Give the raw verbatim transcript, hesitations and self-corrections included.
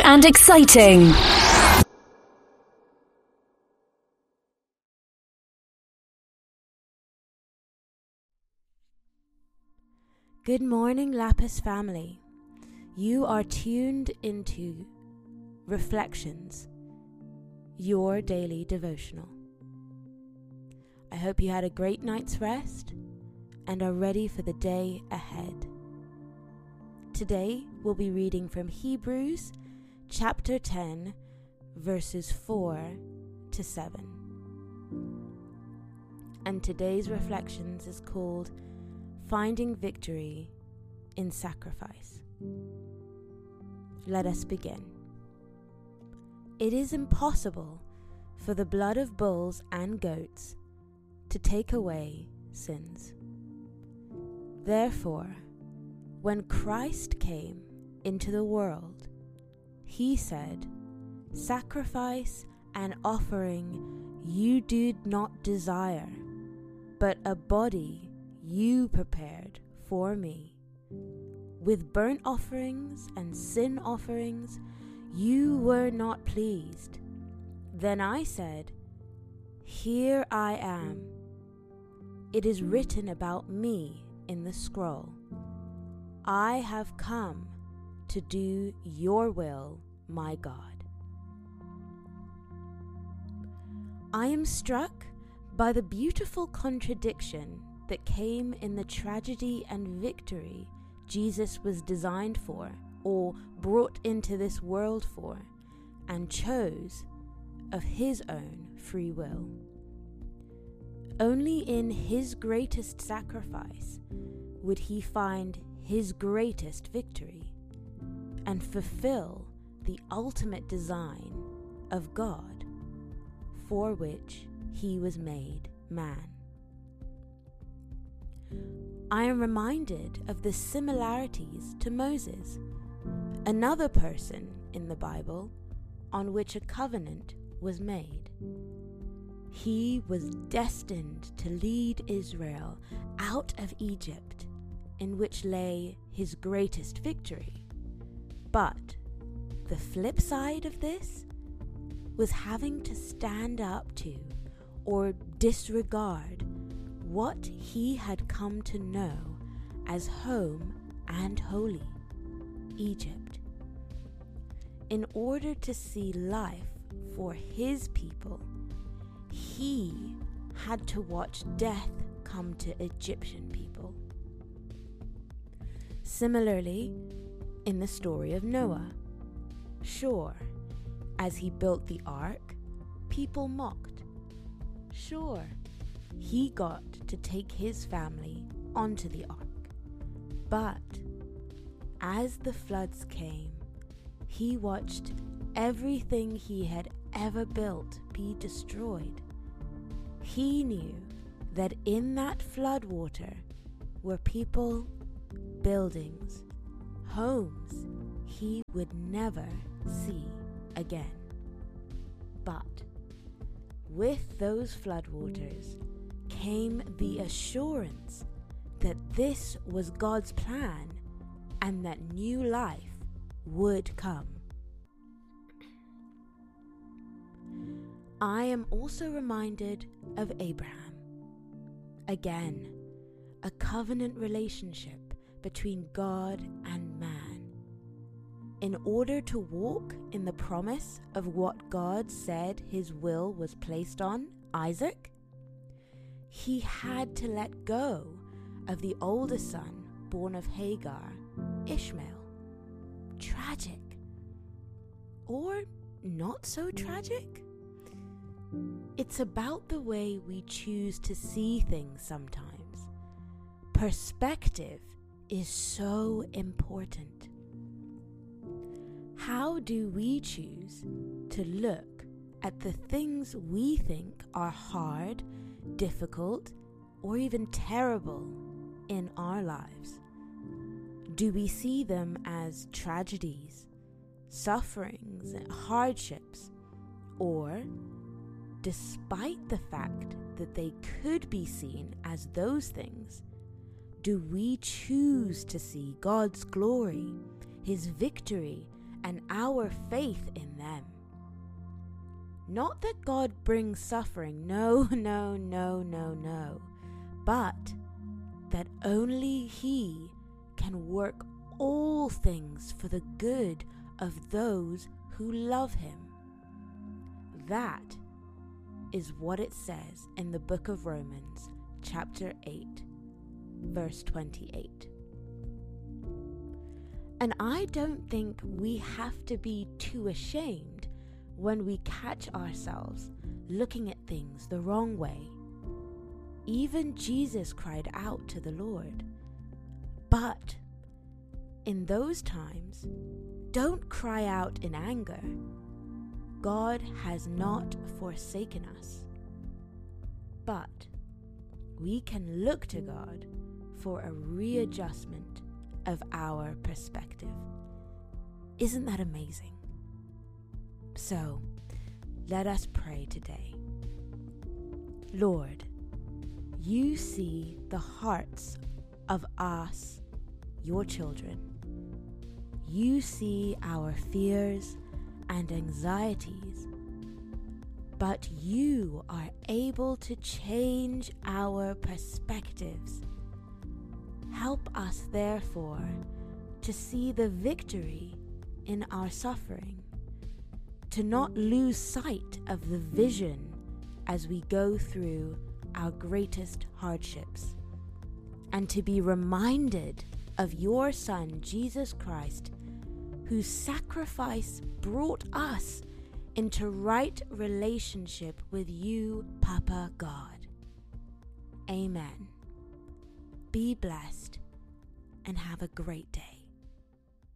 and exciting. Good morning, Lapis family. You are tuned into Reflections, your daily devotional. I hope you had a great night's rest and are ready for the day ahead. Today we'll be reading from Hebrews chapter ten, verses four to seven. And today's reflections is called Finding Victory in Sacrifice. Let us begin. It is impossible for the blood of bulls and goats to take away sins. Therefore, when Christ came into the world, he said, "Sacrifice and offering you did not desire, but a body you prepared for me. With burnt offerings and sin offerings you were not pleased. Then I said, Here I am. It is written about me in the scroll. I have come to do your will, my God." I am struck by the beautiful contradiction that came in the tragedy and victory Jesus was designed for, or brought into this world for, and chose of his own free will. Only in his greatest sacrifice would he find his greatest victory and fulfill the ultimate design of God for which he was made man. I am reminded of the similarities to Moses, another person in the Bible on which a covenant was made. He was destined to lead Israel out of Egypt, in which lay his greatest victory. But the flip side of this was having to stand up to or disregard what he had come to know as home and holy, Egypt, in order to see life for his people. He had to watch death come to Egyptian people. Similarly, in the story of Noah, sure, as he built the ark, people mocked. Sure, he got to take his family onto the ark. But as the floods came, he watched everything he had ever built be destroyed. He knew that in that flood water were people, buildings, homes he would never see again. But with those floodwaters came the assurance that this was God's plan and that new life would come. I am also reminded of Abraham. Again, a covenant relationship between God and man. In order to walk in the promise of what God said his will was placed on, Isaac, he had to let go of the oldest son born of Hagar, Ishmael. Tragic. Or not so tragic? It's about the way we choose to see things sometimes. Perspective is so important. How do we choose to look at the things we think are hard, difficult, or even terrible in our lives? Do we see them as tragedies, sufferings, and hardships, or despite the fact that they could be seen as those things, do we choose to see God's glory, his victory, and our faith in them. Not that God brings suffering, no, no, no, no, no, but that only He can work all things for the good of those who love Him. That is what it says in the book of Romans, chapter eight, verse twenty-eight. And I don't think we have to be too ashamed when we catch ourselves looking at things the wrong way. Even Jesus cried out to the Lord. But in those times, don't cry out in anger. God has not forsaken us. But we can look to God for a readjustment of our perspective. Isn't that amazing? So, let us pray today. Lord, you see the hearts of us, your children. You see our fears and anxieties, but you are able to change our perspectives. Help us, therefore, to see the victory in our suffering, to not lose sight of the vision as we go through our greatest hardships, and to be reminded of your Son, Jesus Christ, whose sacrifice brought us into right relationship with you, Papa God. Amen. Be blessed and have a great day.